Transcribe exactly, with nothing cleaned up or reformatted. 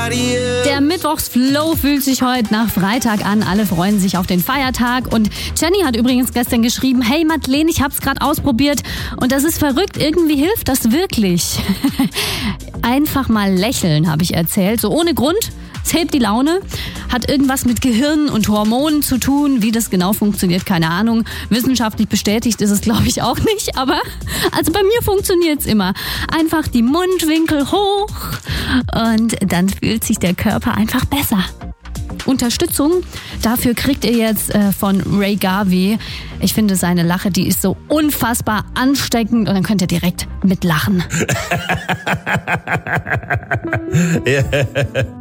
Der Mittwochsflow fühlt sich heute nach Freitag an. Alle freuen sich auf den Feiertag. Und Jenny hat übrigens gestern geschrieben, hey Madeleine, ich hab's gerade ausprobiert und das ist verrückt. Irgendwie hilft das wirklich. Einfach mal lächeln, habe ich erzählt. So ohne Grund. Es hebt die Laune, hat irgendwas mit Gehirn und Hormonen zu tun. Wie das genau funktioniert, keine Ahnung. Wissenschaftlich bestätigt ist es, glaube ich, auch nicht. Aber also bei mir funktioniert es immer. Einfach die Mundwinkel hoch und dann fühlt sich der Körper einfach besser. Unterstützung dafür kriegt ihr jetzt äh, von Ray Garvey. Ich finde seine Lache, die ist so unfassbar ansteckend und dann könnt ihr direkt mitlachen. Ja.